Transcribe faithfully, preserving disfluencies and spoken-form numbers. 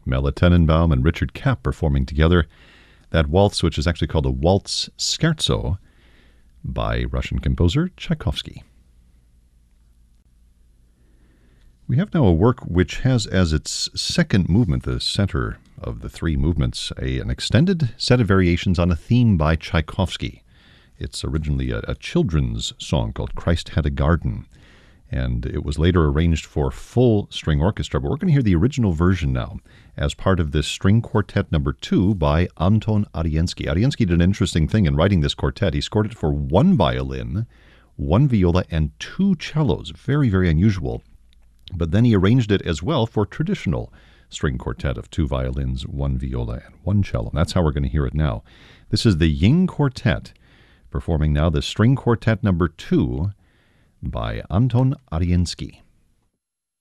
Mela Tenenbaum and Richard Kapp performing together that waltz, which is actually called a waltz scherzo by Russian composer Tchaikovsky. We have now a work which has as its second movement, the center of the three movements, a, an extended set of variations on a theme by Tchaikovsky. It's originally a, a children's song called Christ Had a Garden, and it was later arranged for full string orchestra. But we're going to hear the original version now as part of this string quartet number two by Anton Ariensky. Ariensky did an interesting thing in writing this quartet. He scored it for one violin, one viola, and two cellos. Very, very unusual. But then he arranged it as well for traditional string quartet of two violins, one viola, and one cello. And that's how we're going to hear it now. This is the Ying Quartet, performing now the string quartet number two by Anton Ariensky.